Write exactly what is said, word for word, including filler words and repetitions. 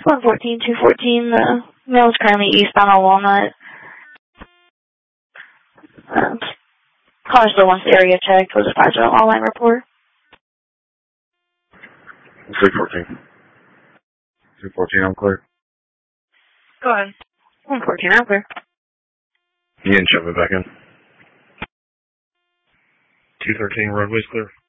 one fourteen, two fourteen, the mail is currently eastbound on Walnut. Uh, caller still wants the area checked. Was a five zero online report. two fourteen. two fourteen, I'm clear. Go ahead. one fourteen, I'm clear. You can shove it back in. two thirteen, roadway's clear.